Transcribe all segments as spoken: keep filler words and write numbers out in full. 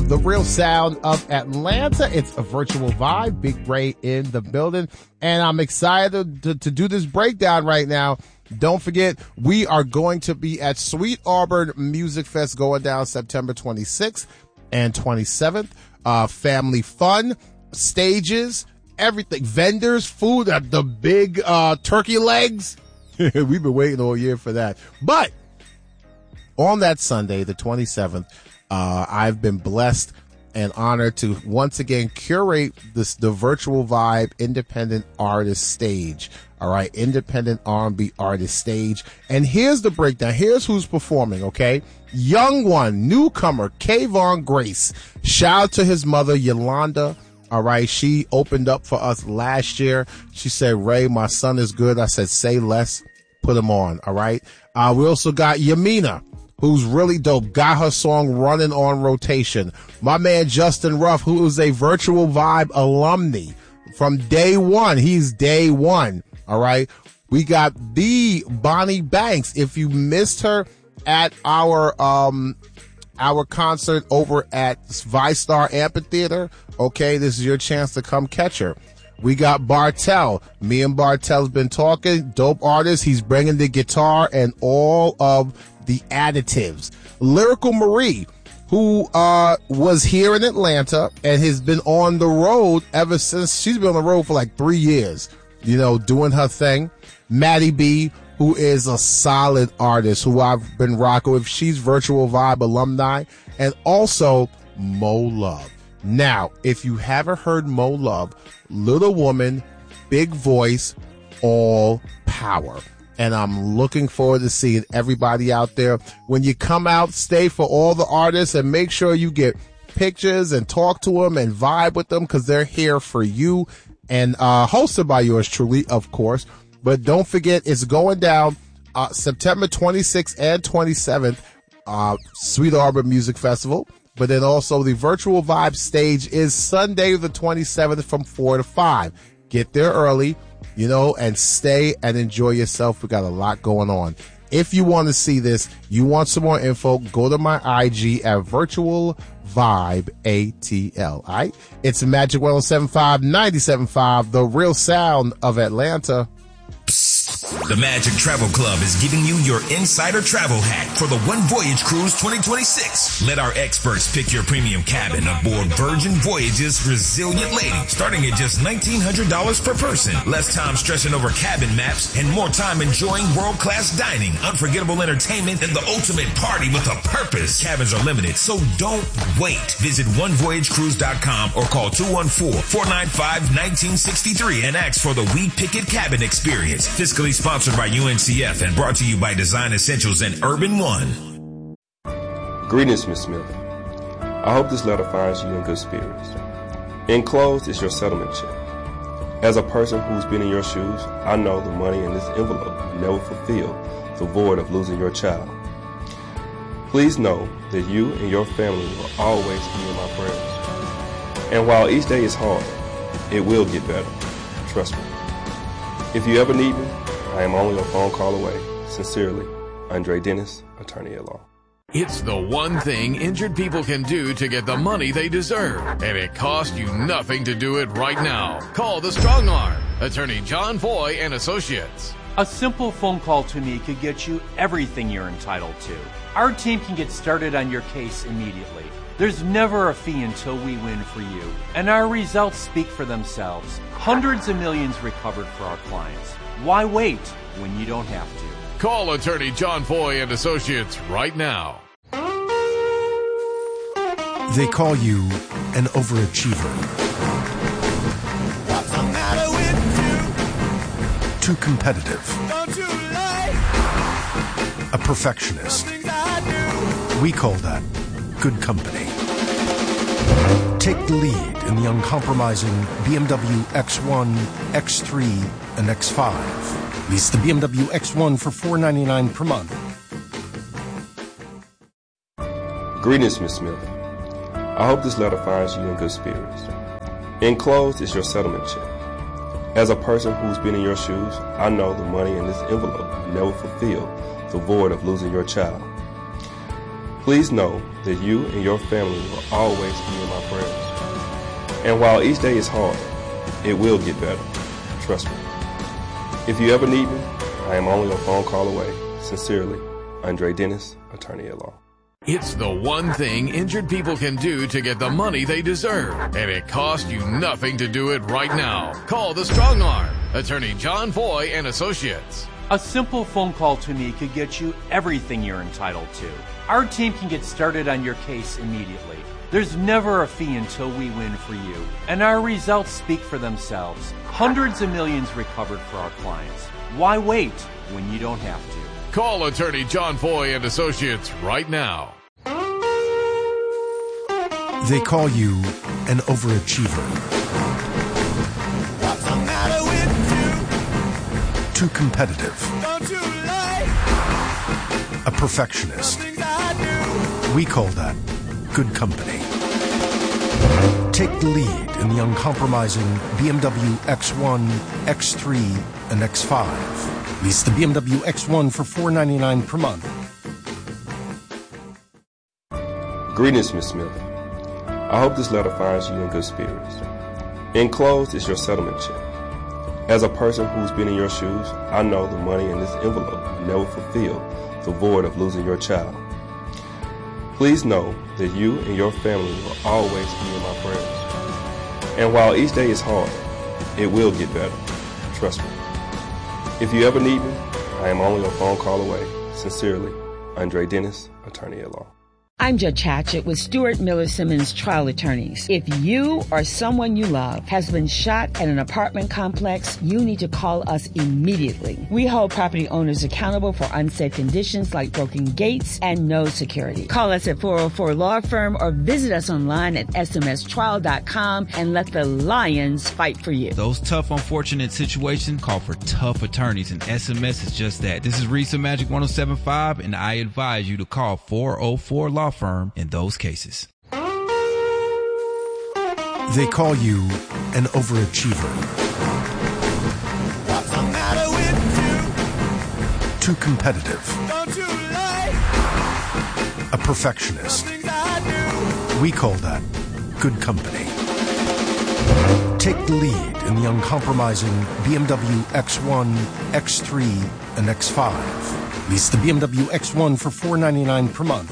the real sound of Atlanta. It's a virtual vibe. Big Ray in the building. And I'm excited to, to do this breakdown right now. Don't forget, we are going to be at Sweet Auburn Music Fest going down September twenty-sixth and twenty-seventh. Uh, family fun, stages, everything, vendors, food, uh, the big uh, turkey legs. We've been waiting all year for that. But on that Sunday, the twenty-seventh, uh, I've been blessed and honored to once again curate this the virtual vibe independent artist stage. All right, independent R and B artist stage. And here's the breakdown. Here's who's performing, okay? Young one, newcomer, Kayvon Grace. Shout out to his mother, Yolanda. All right, she opened up for us last year. She said, Ray, my son is good. I said, say less, put him on. All right. Uh, we also got Yamina, who's really dope. Got her song running on rotation. My man, Justin Ruff, who is a virtual vibe alumni from day one. He's day one. All right. We got the Bonnie Banks. If you missed her at our, um, our concert over at ViStar Amphitheater, okay, this is your chance to come catch her. We got Bartell. Me and Bartell's been talking. Dope artist. He's bringing the guitar and all of the additives. Lyrical Marie, who uh was here in Atlanta and has been on the road ever since. She's been on the road for like three years, you know, doing her thing. Maddie B, who is a solid artist who I've been rocking with. She's Virtual Vibe alumni. And also Mo Love. Now, if you haven't heard Mo Love, little woman, big voice, all power. And I'm looking forward to seeing everybody out there. When you come out, stay for all the artists and make sure you get pictures and talk to them and vibe with them because they're here for you. And uh hosted by yours truly, of course. But don't forget, it's going down uh September twenty-sixth and twenty-seventh, uh Sweet Auburn Music Festival. But then also the virtual vibe stage is Sunday the twenty-seventh from four to five. Get there early, you know, and stay and enjoy yourself. We got a lot going on. If you want to see this, you want some more info, go to my I G at Virtual Vibe A T L. All right? It's Magic one oh seven point five, ninety-seven point five, the real sound of Atlanta. The Magic Travel Club is giving you your insider travel hack for the One Voyage Cruise twenty twenty-six. Let our experts pick your premium cabin aboard Virgin Voyage's Resilient Lady, starting at just nineteen hundred dollars per person. Less time stressing over cabin maps and more time enjoying world-class dining, unforgettable entertainment, and the ultimate party with a purpose. Cabins are limited, so don't wait. Visit one voyage cruise dot com or call two one four, four nine five, one nine six three and ask for the We Pick It Cabin Experience. Fiscally sponsored by U N C F and brought to you by Design Essentials and Urban One. Greetings, Miz Smith. I hope this letter finds you in good spirits. Enclosed is your settlement check. As a person who's been in your shoes, I know the money in this envelope never fulfilled the void of losing your child. Please know that you and your family will always be in my prayers. And while each day is hard, it will get better. Trust me. If you ever need me, I am only a phone call away. Sincerely, Andre Dennis, attorney at law. It's the one thing injured people can do to get the money they deserve, and it costs you nothing to do it right now. Call the Strong Arm, attorney John Foy and Associates. A simple phone call to me could get you everything you're entitled to. Our team can get started on your case immediately. There's never a fee until we win for you, and our results speak for themselves. Hundreds of millions recovered for our clients. Why wait when you don't have to? Call attorney John Foy and Associates right now. They call you an overachiever. What's the matter with you? Too competitive. Don't you like A perfectionist. things I do? We call that good company. Take the lead in the uncompromising B M W X one, X three, and X five. Lease the B M W X one for four hundred ninety-nine dollars per month. Greetings, Miz Smith. I hope this letter finds you in good spirits. Enclosed is your settlement check. As a person who's been in your shoes, I know the money in this envelope never fulfilled the void of losing your child. Please know that you and your family will always be in my prayers. And while each day is hard, it will get better. Trust me. If you ever need me, I am only a phone call away. Sincerely, Andre Dennis, attorney at law. It's the one thing injured people can do to get the money they deserve, and it costs you nothing to do it right now. Call the Strong Arm, attorney John Foy and Associates. A simple phone call to me could get you everything you're entitled to. Our team can get started on your case immediately. There's never a fee until we win for you, and our results speak for themselves. Hundreds of millions recovered for our clients. Why wait when you don't have to? Call attorney John Foy and Associates right now. They call you an overachiever. What's the matter with you? Too competitive. Don't you like A perfectionist. things I do? We call that good company. Take the lead in the uncompromising B M W X one, X three, and X five. Lease the B M W X one for four hundred ninety-nine dollars per month. Greetings, Miz Smith. I hope this letter finds you in good spirits. Enclosed is your settlement check. As a person who's been in your shoes, I know the money in this envelope never fulfilled the void of losing your child. Please know that you and your family will always be in my prayers. And while each day is hard, it will get better. Trust me. If you ever need me, I am only a phone call away. Sincerely, Andre Dennis, attorney at law. I'm Judge Hatchett with Stuart Miller Simmons Trial Attorneys. If you or someone you love has been shot at an apartment complex, you need to call us immediately. We hold property owners accountable for unsafe conditions like broken gates and no security. Call us at four oh four Law Firm or visit us online at S M S trial dot com and let the Lions fight for you. Those tough, unfortunate situations call for tough attorneys, and S M S is just that. This is Risa Magic one oh seven point five, and I advise you to call four oh four Law Firm in those cases. They call you an overachiever. What's the matter with you? Too competitive. Don't you like A perfectionist. things I do? We call that good company. Take the lead in the uncompromising B M W X one, X three, and X five. Lease the B M W X one for four hundred ninety-nine dollars per month.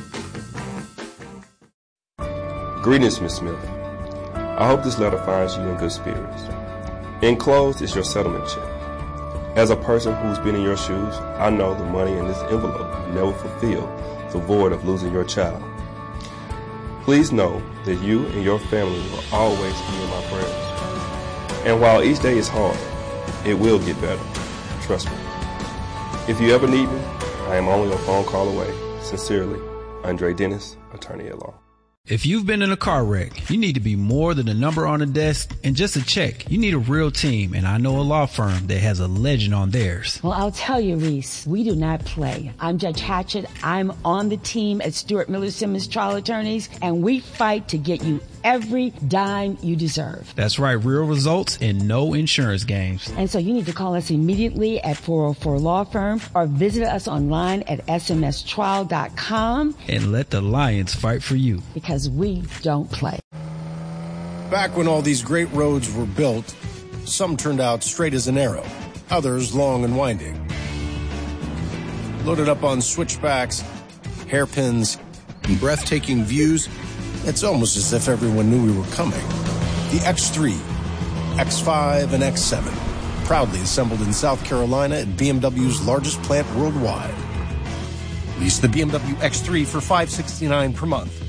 Greetings, Miz Smith. I hope this letter finds you in good spirits. Enclosed is your settlement check. As a person who's been in your shoes, I know the money in this envelope never fulfilled the void of losing your child. Please know that you and your family will always be in my prayers. And while each day is hard, it will get better. Trust me. If you ever need me, I am only a phone call away. Sincerely, Andre Dennis, attorney at law. If you've been in a car wreck, you need to be more than a number on a desk and just a check. You need a real team, and I know a law firm that has a legend on theirs. Well, I'll tell you, Reese, we do not play. I'm Judge Hatchett. I'm on the team at Stuart Miller Simmons Trial Attorneys, and we fight to get you every dime you deserve. That's right, real results and no insurance games. And so you need to call us immediately at four oh four Law Firm or visit us online at S M S trial dot com. And let the Lions fight for you. Because we don't play. Back when all these great roads were built, some turned out straight as an arrow, others long and winding. Loaded up on switchbacks, hairpins, and breathtaking views, it's almost as if everyone knew we were coming. The X three, X five, and X seven, proudly assembled in South Carolina at B M W's largest plant worldwide. Lease the B M W X three for five hundred sixty-nine dollars per month.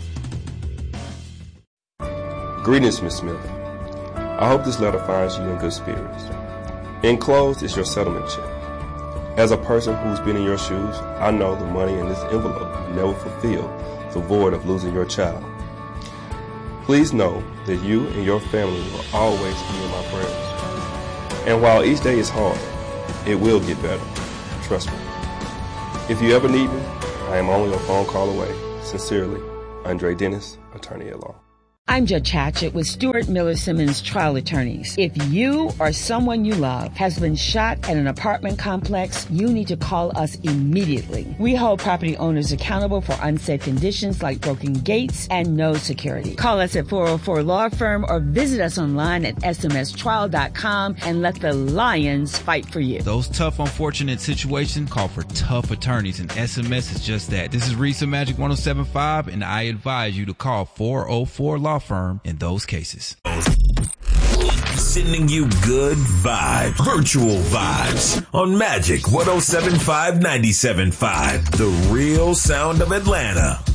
Greetings, Miz Smith. I hope this letter finds you in good spirits. Enclosed is your settlement check. As a person who's been in your shoes, I know the money in this envelope never fulfilled the void of losing your child. Please know that you and your family will always be in my prayers. And while each day is hard, it will get better. Trust me. If you ever need me, I am only a phone call away. Sincerely, Andre Dennis, attorney at law. I'm Judge Hatchett with Stuart Miller Simmons Trial Attorneys. If you or someone you love has been shot at an apartment complex, you need to call us immediately. We hold property owners accountable for unsafe conditions like broken gates and no security. Call us at four oh four Law Firm or visit us online at S M S trial dot com and let the Lions fight for you. Those tough, unfortunate situations call for tough attorneys, and S M S is just that. This is Risa Magic one oh seven point five, and I advise you to call four oh four Law Firm in those cases. Sending you good vibes, virtual vibes on Magic one oh seven point five, ninety-seven point five, the real sound of Atlanta.